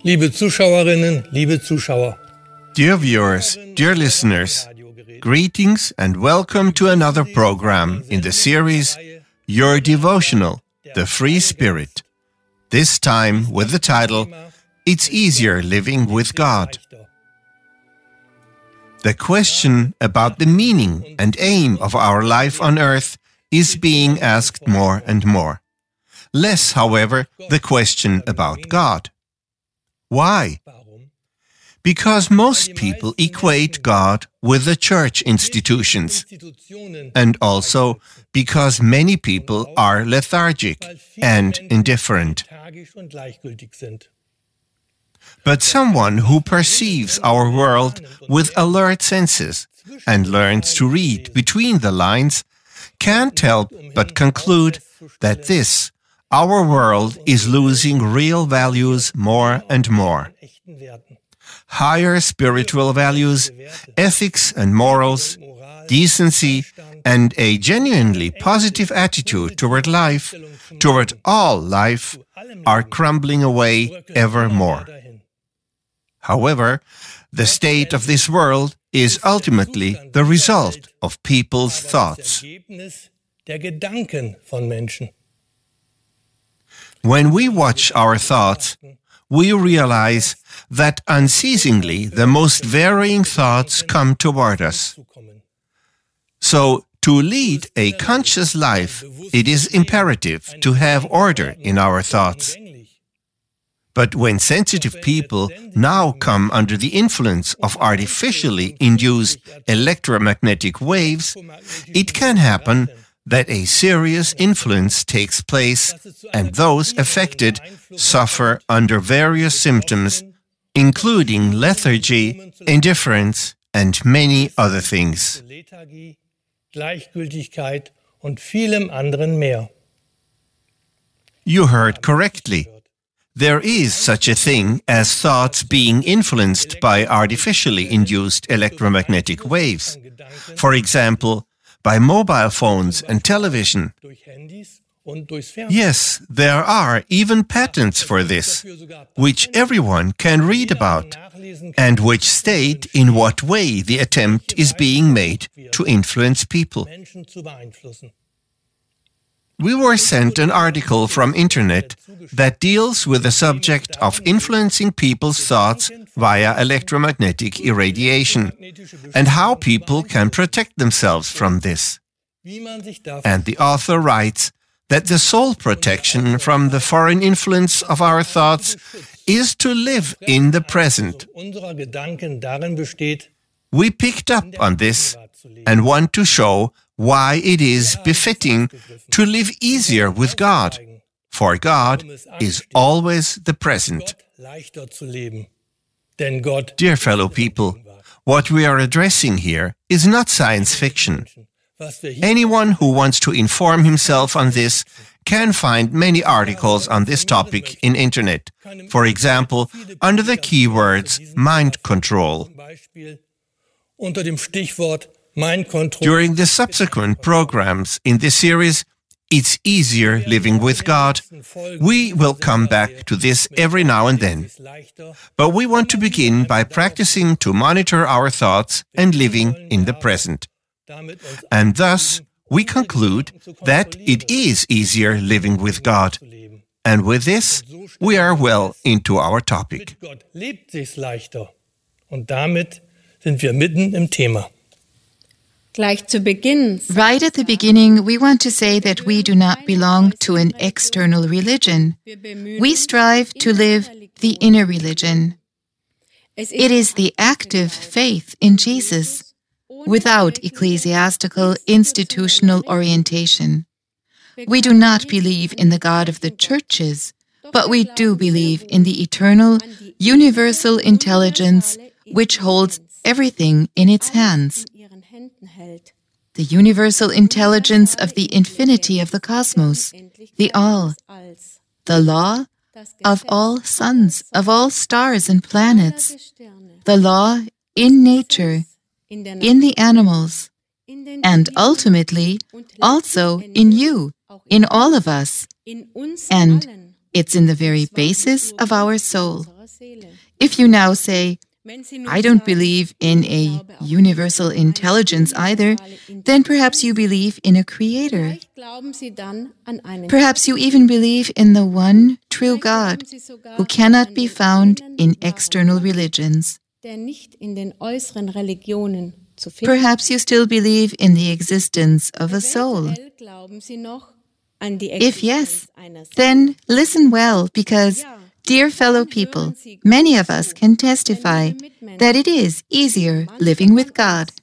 Liebe Zuschauerinnen, liebe Zuschauer. Dear viewers, dear listeners, greetings and welcome to another program in the series Your Devotional, The Free Spirit. This time with the title, It's Easier Living with God. The question about the meaning and aim of our life on earth is being asked more and more. Less, however, the question about God. Why? Because most people equate God with the church institutions, and also because many people are lethargic and indifferent. But someone who perceives our world with alert senses and learns to read between the lines can't help but conclude that this, our world, is losing real values more and more. Higher spiritual values, ethics and morals, decency, and a genuinely positive attitude toward life, toward all life, are crumbling away ever more. However, the state of this world is ultimately the result of people's thoughts. When we watch our thoughts, we realize that unceasingly the most varying thoughts come toward us. So, to lead a conscious life, it is imperative to have order in our thoughts. But when sensitive people now come under the influence of artificially induced electromagnetic waves, it can happen that a serious influence takes place and those affected suffer under various symptoms, including lethargy, indifference, and many other things. You heard correctly. There is such a thing as thoughts being influenced by artificially induced electromagnetic waves. For example, by mobile phones and television. Yes, there are even patents for this, which everyone can read about, and which state in what way the attempt is being made to influence people. We were sent an article from Internet that deals with the subject of influencing people's thoughts via electromagnetic irradiation and how people can protect themselves from this. And the author writes that the sole protection from the foreign influence of our thoughts is to live in the present. We picked up on this and want to show why it is befitting to live easier with God, for God is always the present. Dear fellow people, what we are addressing here is not science fiction. Anyone who wants to inform himself on this can find many articles on this topic in Internet, for example, under the keywords mind control. During the subsequent programs in this series, It's Easier Living with God, we will come back to this every now and then. But we want to begin by practicing to monitor our thoughts and living in the present. And thus, we conclude that it is easier living with God. And with this, we are well into our topic. Right at the beginning, we want to say that we do not belong to an external religion. We strive to live the inner religion. It is the active faith in Jesus, without ecclesiastical institutional orientation. We do not believe in the God of the churches, but we do believe in the eternal, universal intelligence which holds everything in its hands. The universal intelligence of the infinity of the cosmos, the all, the law of all suns, of all stars and planets, the law in nature, in the animals, and ultimately also in you, in all of us, and It's in the very basis of our soul. If you now say, I don't believe in a universal intelligence either, then perhaps you believe in a creator. Perhaps you even believe in the one true God, who cannot be found in external religions. Perhaps you still believe in the existence of a soul. If yes, then listen well, because, dear fellow people, many of us can testify that it is easier living with God.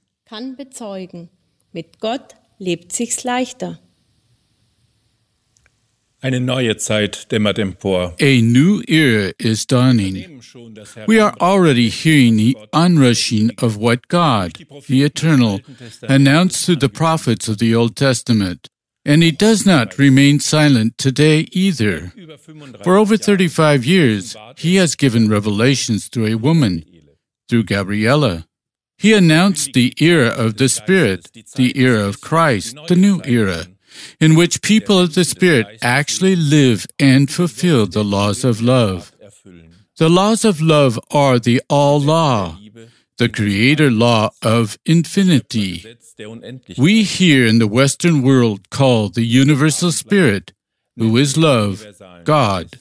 Eine neue Zeit dämmert empor. A new era is dawning. We are already hearing the onrushing of what God, the Eternal, announced through the prophets of the Old Testament. And He does not remain silent today either. For over 35 years, He has given revelations through a woman, through Gabriella. He announced the era of the Spirit, the era of Christ, the new era, in which people of the Spirit actually live and fulfill the laws of love. The laws of love are the all-law, the creator law of infinity. We here in the Western world call the universal Spirit, who is love, God.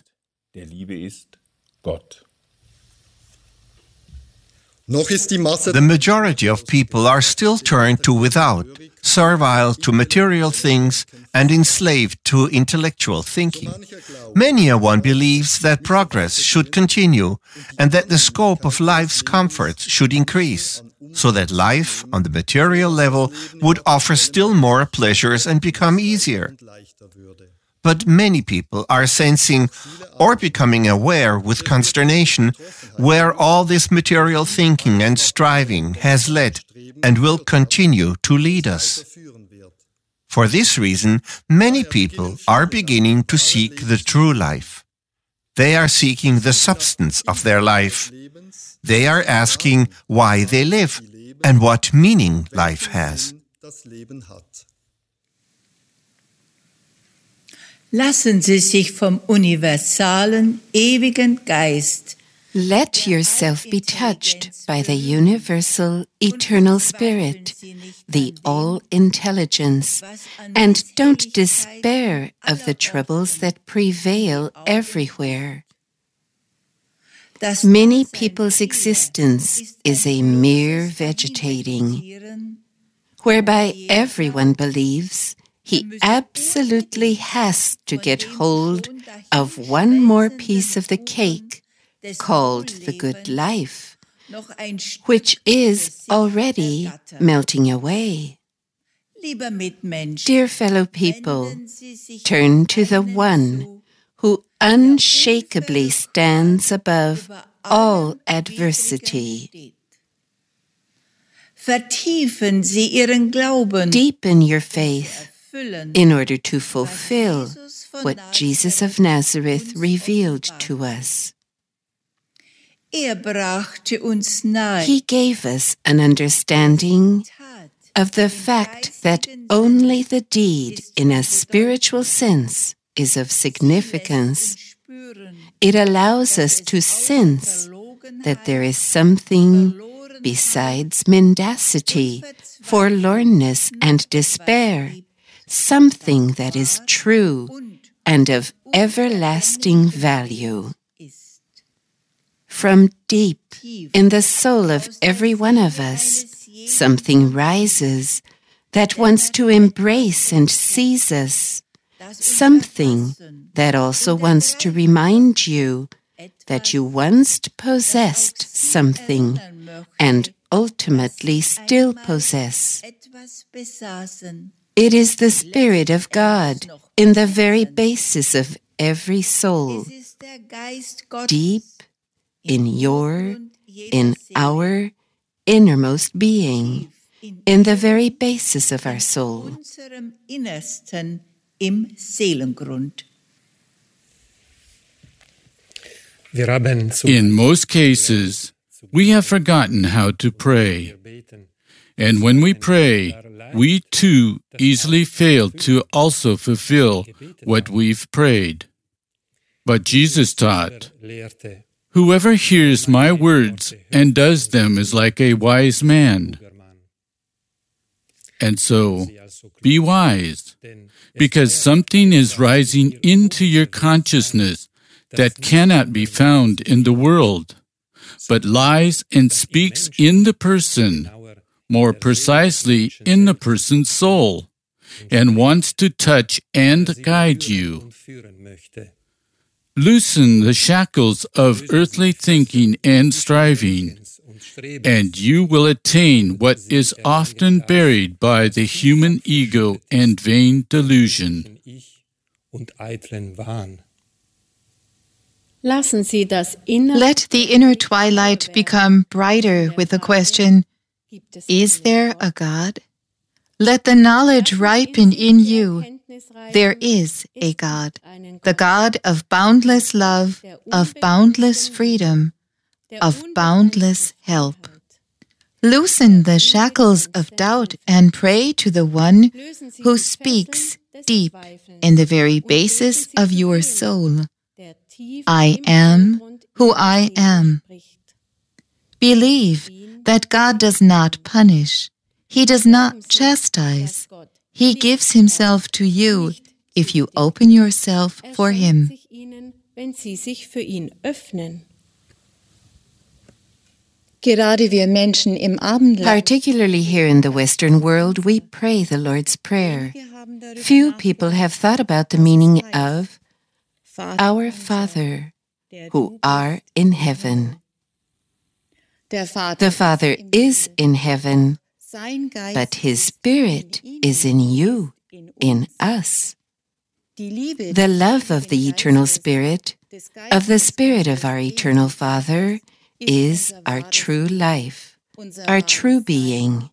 The majority of people are still turned to without, servile to material things, and enslaved to intellectual thinking. Many a one believes that progress should continue and that the scope of life's comforts should increase, so that life on the material level would offer still more pleasures and become easier. But many people are sensing or becoming aware with consternation where all this material thinking and striving has led and will continue to lead us. For this reason, many people are beginning to seek the true life. They are seeking the substance of their life. They are asking why they live and what meaning life has. Lassen Sie sich vom universalen, ewigen Geist. Let yourself be touched by the universal, eternal Spirit, the all-intelligence, and don't despair of the troubles that prevail everywhere. Many people's existence is a mere vegetating, whereby everyone believes he absolutely has to get hold of one more piece of the cake called the good life, which is already melting away. Dear fellow people, turn to the One who unshakably stands above all adversity. Deepen your faith in order to fulfill what Jesus of Nazareth revealed to us. He gave us an understanding of the fact that only the deed in a spiritual sense is of significance. It allows us to sense that there is something besides mendacity, forlornness, and despair, something that is true and of everlasting value. From deep in the soul of every one of us, something rises that wants to embrace and seize us, something that also wants to remind you that you once possessed something and ultimately still possess. It is the Spirit of God in the very basis of every soul, deep in our innermost being, in the very basis of our soul. In most cases, we have forgotten how to pray. And when we pray, we too easily fail to also fulfill what we've prayed. But Jesus taught, "Whoever hears my words and does them is like a wise man." And so, be wise, because something is rising into your consciousness that cannot be found in the world, but lies and speaks in the person, more precisely in the person's soul, and wants to touch and guide you. Loosen the shackles of earthly thinking and striving, and you will attain what is often buried by the human ego and vain delusion. Let the inner twilight become brighter with the question, is there a God? Let the knowledge ripen in you. There is a God, the God of boundless love, of boundless freedom, of boundless help. Loosen the shackles of doubt and pray to the one who speaks deep in the very basis of your soul. I am who I am. Believe that God does not punish. He does not chastise. He gives himself to you if you open yourself for him. Particularly here in the Western world, we pray the Lord's Prayer. Few people have thought about the meaning of Our Father, who are in heaven. The Father is in heaven, but His Spirit is in you, in us. The love of the Eternal Spirit, of the Spirit of our Eternal Father, is our true life, our true being.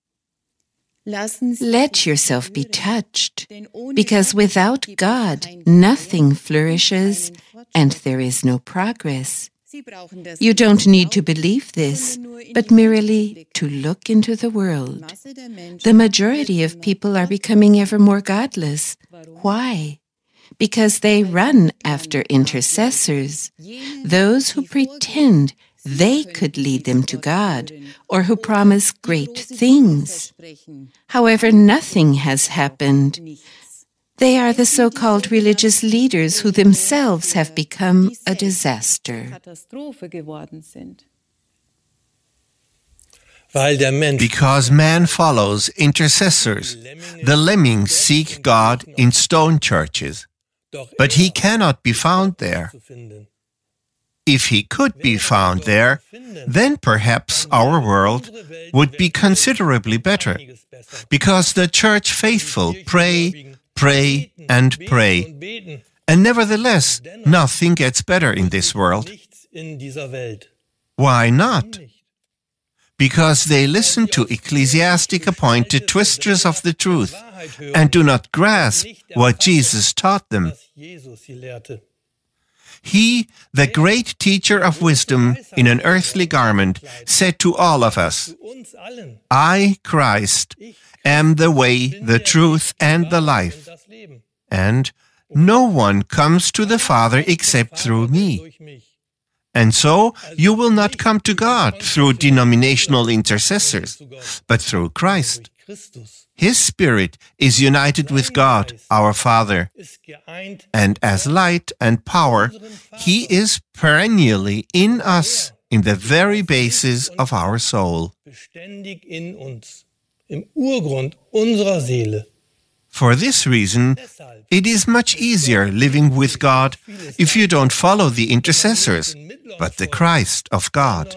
Let yourself be touched, because without God, nothing flourishes and there is no progress. You don't need to believe this, but merely to look into the world. The majority of people are becoming ever more godless. Why? Because they run after intercessors, those who pretend they could lead them to God, or who promise great things. However, nothing has happened. They are the so-called religious leaders who themselves have become a disaster. Because man follows intercessors, the lemmings seek God in stone churches, but he cannot be found there. If he could be found there, then perhaps our world would be considerably better, because the church faithful pray, pray, and pray, and nevertheless, nothing gets better in this world. Why not? Because they listen to ecclesiastic-appointed twisters of the truth and do not grasp what Jesus taught them. He, the great teacher of wisdom in an earthly garment, said to all of us, I, Christ, am the way, the truth, and the life, and no one comes to the Father except through me. And so you will not come to God through denominational intercessors, but through Christ. His Spirit is united with God, our Father, and as light and power, He is perennially in us, in the very basis of our soul. For this reason, it is much easier living with God if you don't follow the intercessors, but the Christ of God.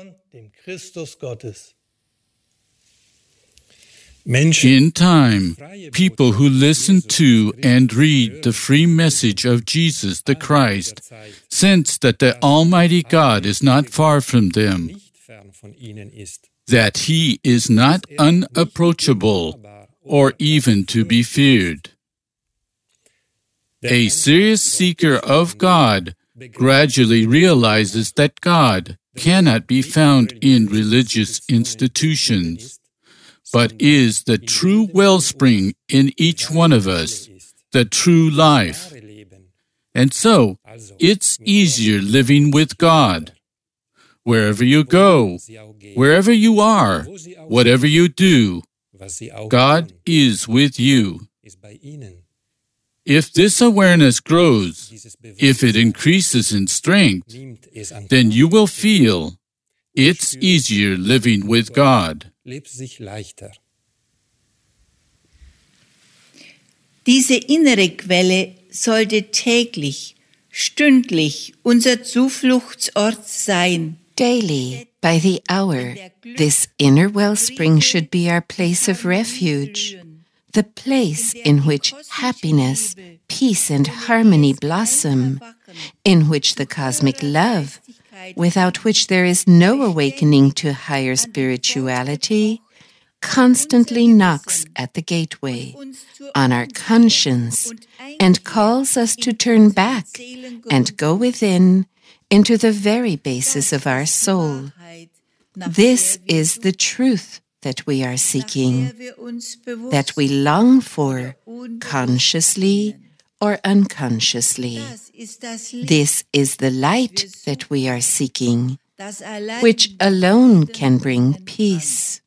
In time, people who listen to and read the free message of Jesus the Christ sense that the Almighty God is not far from them, that He is not unapproachable or even to be feared. A serious seeker of God gradually realizes that God cannot be found in religious institutions, but is the true wellspring in each one of us, the true life. And so, it's easier living with God. Wherever you go, wherever you are, whatever you do, God is with you. If this awareness grows, if it increases in strength, then you will feel it's easier living with God. Diese innere Quelle sollte täglich, stündlich unser Zufluchtsort sein. Daily, by the hour, this inner wellspring should be our place of refuge, the place in which happiness, peace, and harmony blossom, in which the cosmic love, without which there is no awakening to higher spirituality, constantly knocks at the gateway, on our conscience, and calls us to turn back and go within into the very basis of our soul. This is the truth that we are seeking, that we long for, consciously or unconsciously. This is the light that we are seeking, which alone can bring peace.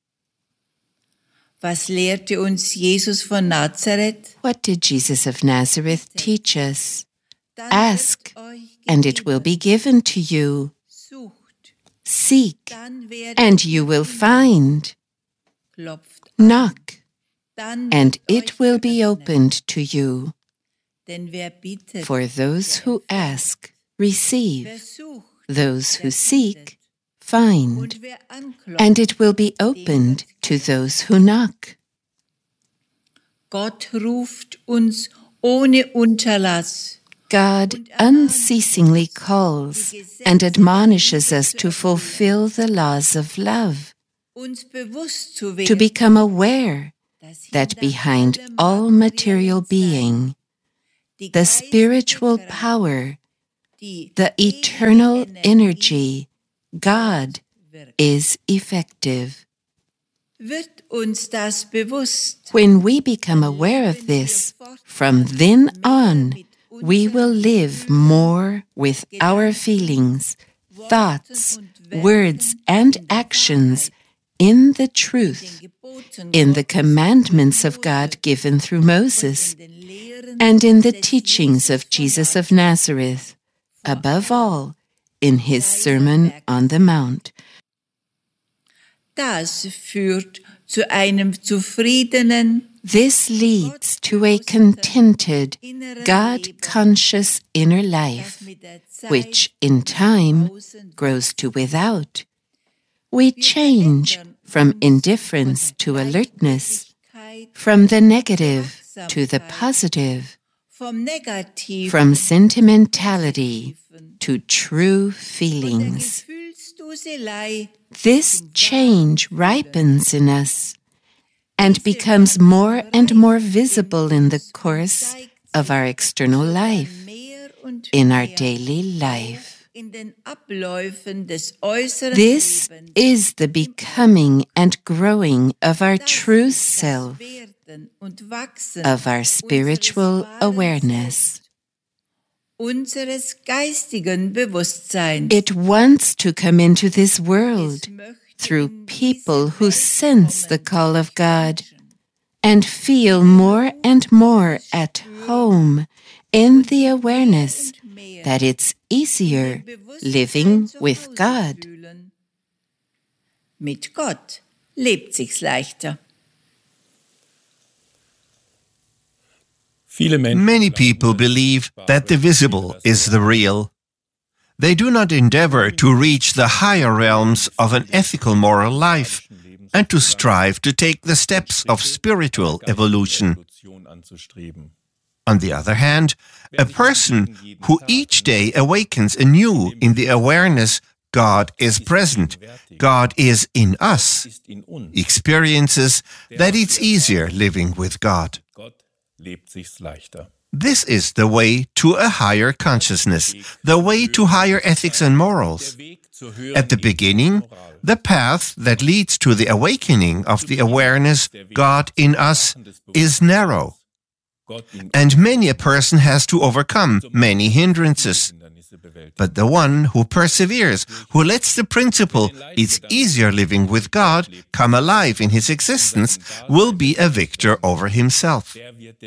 Was lehrte uns Jesus von Nazareth? What did Jesus of Nazareth teach us? Ask, and it will be given to you. Seek, and you will find. Knock, and it will be opened to you. For those who ask, receive. Those who seek, find. And it will be opened to those who knock. Gott ruft uns ohne Unterlass. God unceasingly calls and admonishes us to fulfill the laws of love, to become aware that behind all material being, the spiritual power, the eternal energy, God, is effective. When we become aware of this, from then on, we will live more with our feelings, thoughts, words, and actions in the truth, in the commandments of God given through Moses, and in the teachings of Jesus of Nazareth, above all, in his Sermon on the Mount. Das führt zu einem zufriedenen, this leads to a contented, God-conscious inner life, which in time grows to without. We change from indifference to alertness, from the negative to the positive, from sentimentality to true feelings. This change ripens in us and becomes more and more visible in the course of our external life, in our daily life. This is the becoming and growing of our true self, of our spiritual awareness. It wants to come into this world through people who sense the call of God and feel more and more at home in the awareness that it's easier living with God. Mit Gott lebt sich's leichter. Many people believe that the visible is the real. They do not endeavor to reach the higher realms of an ethical moral life and to strive to take the steps of spiritual evolution. On the other hand, a person who each day awakens anew in the awareness God is present, God is in us, experiences that it's easier living with God. This is the way to a higher consciousness, the way to higher ethics and morals. At the beginning, the path that leads to the awakening of the awareness God in us is narrow. and many a person has to overcome many hindrances. But the one who perseveres, who lets the principle, "It's easier living with God," come alive in his existence, will be a victor over himself.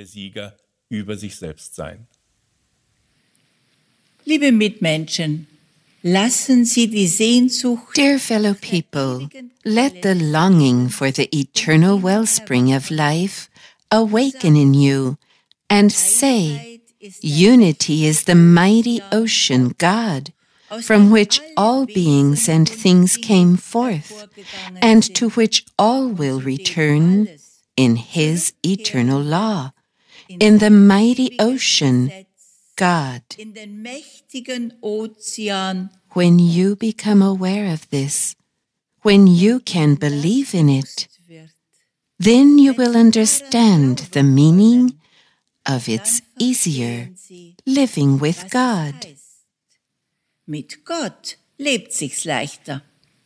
Liebe Mitmenschen, lassen Sie die Sehnsucht. Dear fellow people, let the longing for the eternal wellspring of life awaken in you, and say, "Unity is the mighty ocean, God, from which all beings and things came forth, and to which all will return in His eternal law. In the mighty ocean, God." In den mächtigen Ozean. When you become aware of this, when you can believe in it, then you will understand the meaning of it's easier living with God. Mit Gott lebt sich's leichter.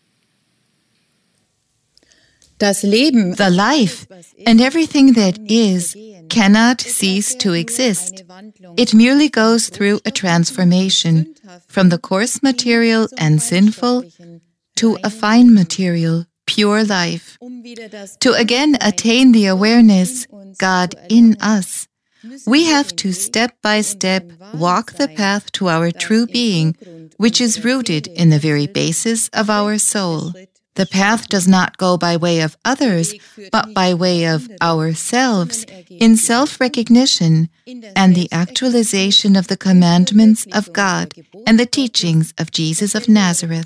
The life and everything that is cannot cease to exist. It merely goes through a transformation from the coarse material and sinful to a fine material, pure life. To again attain the awareness, God in us, we have to step by step walk the path to our true being, which is rooted in the very basis of our soul. The path does not go by way of others, but by way of ourselves, in self-recognition and the actualization of the commandments of God and the teachings of Jesus of Nazareth.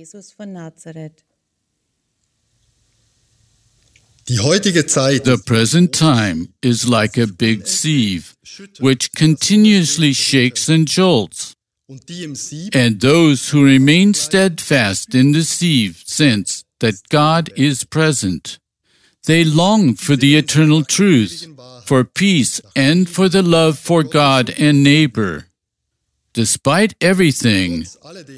The present time is like a big sieve, which continuously shakes and jolts. And those who remain steadfast in the sieve sense that God is present. They long for the eternal truth, for peace, and for the love for God and neighbor. Despite everything,